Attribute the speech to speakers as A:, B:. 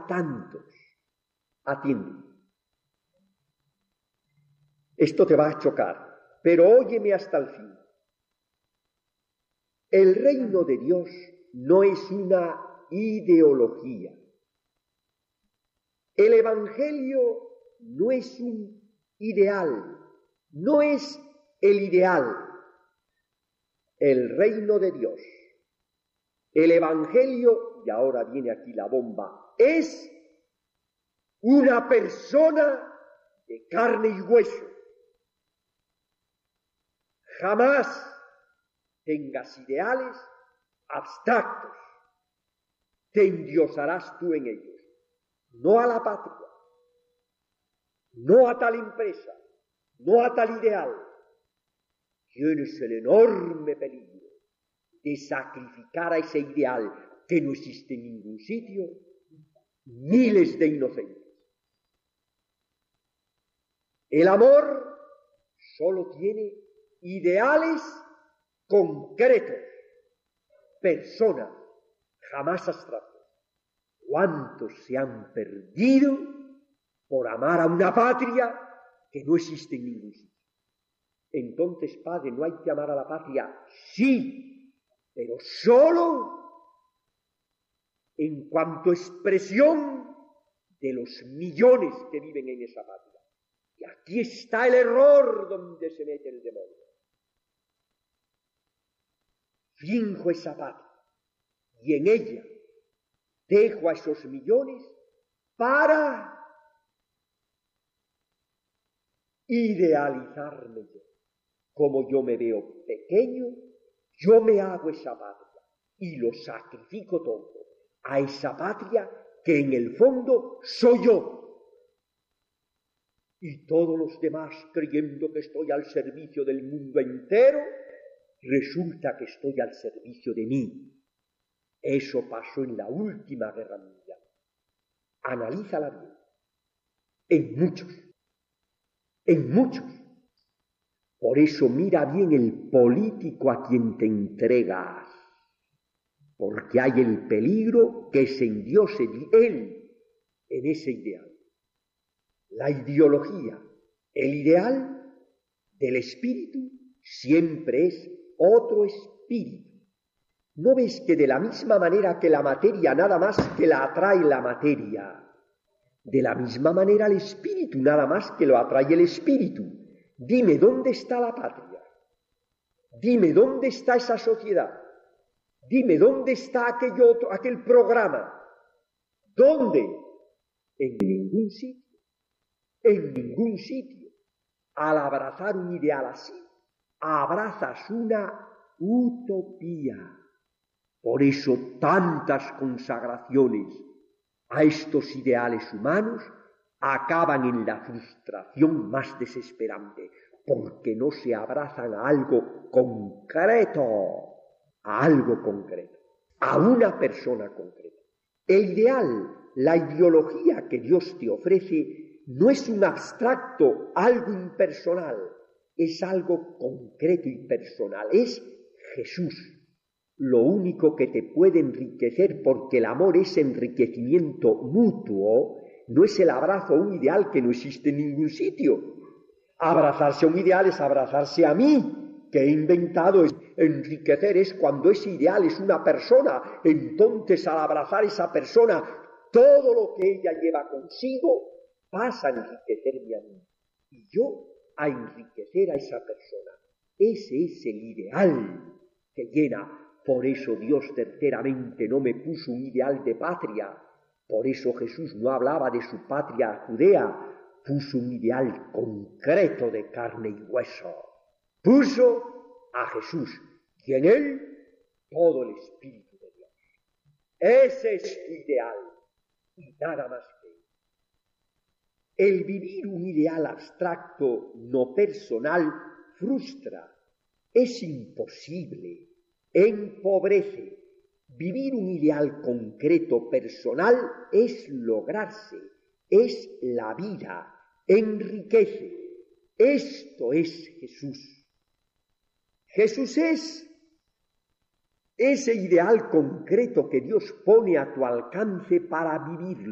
A: a tantos. Atiende. Esto te va a chocar, pero óyeme hasta el fin. El reino de Dios no es una ideología. El Evangelio no es un ideal, no es el ideal. El reino de Dios, el Evangelio, y ahora viene aquí la bomba, es una persona de carne y hueso. Jamás tengas ideales abstractos. Te endiosarás tú en ellos. No a la patria, no a tal empresa, no a tal ideal. Tienes el enorme peligro de sacrificar a ese ideal que no existe en ningún sitio miles de inocentes. El amor solo tiene ideales concretos, personas, jamás abstractos. ¿Cuántos se han perdido por amar a una patria que no existe en ningún sitio? Entonces, padre, ¿no hay que amar a la patria? Sí, pero solo en cuanto a expresión de los millones que viven en esa patria. Y aquí está el error donde se mete el demonio. Finjo esa patria y en ella dejo a esos millones para idealizarme yo. Como yo me veo pequeño, yo me hago esa patria y lo sacrifico todo a esa patria que en el fondo soy yo. Y todos los demás, creyendo que estoy al servicio del mundo entero, resulta que estoy al servicio de mí. Eso pasó en la última guerra mundial. Analízala bien. En muchos. Por eso mira bien el político a quien te entregas, porque hay el peligro que se endiose él en ese ideal. La ideología, el ideal del espíritu siempre es otro espíritu. ¿No ves que de la misma manera que la materia nada más que la atrae la materia, de la misma manera el espíritu nada más que lo atrae el espíritu? Dime, ¿dónde está la patria? Dime, ¿dónde está esa sociedad? Dime, ¿dónde está aquel programa? ¿Dónde? En ningún sitio. En ningún sitio. Al abrazar un ideal así, abrazas una utopía. Por eso tantas consagraciones a estos ideales humanos acaban en la frustración más desesperante, porque no se abrazan a algo concreto, a una persona concreta. El ideal, la ideología que Dios te ofrece, no es un abstracto, algo impersonal, es algo concreto y personal, es Jesús. Lo único que te puede enriquecer, porque el amor es enriquecimiento mutuo, no es el abrazo a un ideal que no existe en ningún sitio. Abrazarse a un ideal es abrazarse a mí, que he inventado. Enriquecer es cuando ese ideal es una persona. Entonces, al abrazar a esa persona, todo lo que ella lleva consigo pasa a enriquecerme a mí. Y yo a enriquecer a esa persona. Ese es el ideal que llena. Por eso Dios terceramente no me puso un ideal de patria. Por eso Jesús no hablaba de su patria judea. Puso un ideal concreto de carne y hueso. Puso a Jesús y en él todo el Espíritu de Dios. Ese es su ideal y nada más que él. El vivir un ideal abstracto, no personal, frustra. Es imposible. Empobrece. Vivir un ideal concreto, personal, es lograrse, es la vida, enriquece. Esto es Jesús. Jesús es ese ideal concreto que Dios pone a tu alcance para vivirlo.